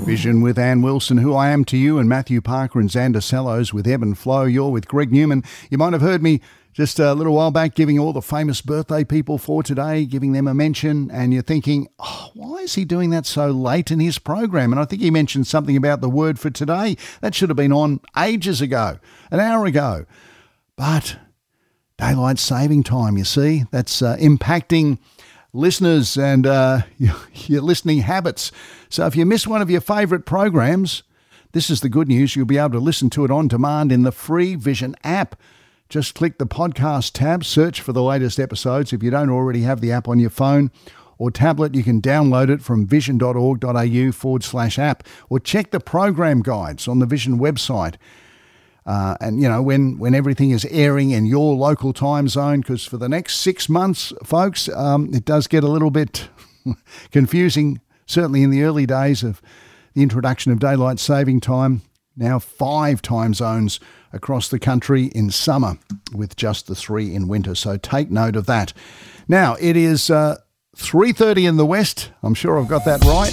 Vision with Ann Wilson, Who I Am to You, and Matthew Parker and Xander Sellos with Ebb and Flow. You're with Greg Newman. You might have heard me just a little while back giving all the famous birthday people for today, giving them a mention, and you're thinking, why is he doing that so late in his program? And I think he mentioned something about the word for today. That should have been on ages ago, an hour ago. But daylight saving time, you see, that's impacting listeners and your listening habits. So if you miss one of your favourite programs, this is the good news. You'll be able to listen to it on demand in the free Vision app. Just click the podcast tab, search for the latest episodes. If you don't already have the app on your phone or tablet, you can download it from vision.org.au/app or check the program guides on the Vision website. And, you know, when everything is airing in your local time zone, because for the next 6 months, folks, it does get a little bit confusing, certainly in the early days of the introduction of daylight saving time. Now 5 time zones across the country in summer with just the 3 in winter. So take note of that. Now, it is 3:30 in the West. I'm sure I've got that right.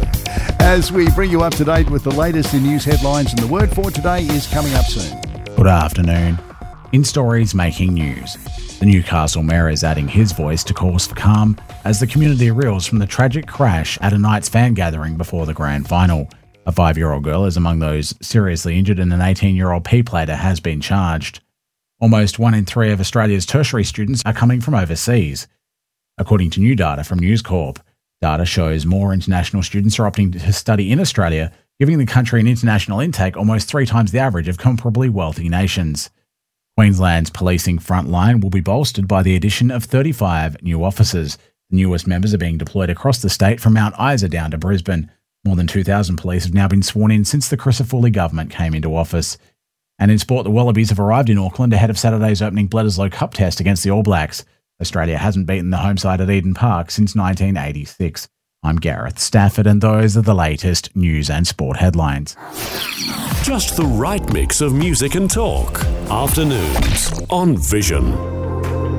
As we bring you up to date with the latest in news headlines, and the word for today is coming up soon. Good afternoon. In stories making news, the Newcastle Mayor is adding his voice to calls for calm as the community reels from the tragic crash at a Knights fan gathering before the grand final. A 5-year-old girl is among those seriously injured, and an 18-year-old P-plater has been charged. Almost 1 in 3 of Australia's tertiary students are coming from overseas. According to new data from News Corp, data shows more international students are opting to study in Australia, giving the country an international intake almost 3 times the average of comparably wealthy nations. Queensland's policing frontline will be bolstered by the addition of 35 new officers. The newest members are being deployed across the state from Mount Isa down to Brisbane. More than 2,000 police have now been sworn in since the Crisafulli government came into office. And in sport, the Wallabies have arrived in Auckland ahead of Saturday's opening Bledisloe Cup test against the All Blacks. Australia hasn't beaten the home side at Eden Park since 1986. I'm Gareth Stafford, and those are the latest news and sport headlines. Just the right mix of music and talk. Afternoons on Vision.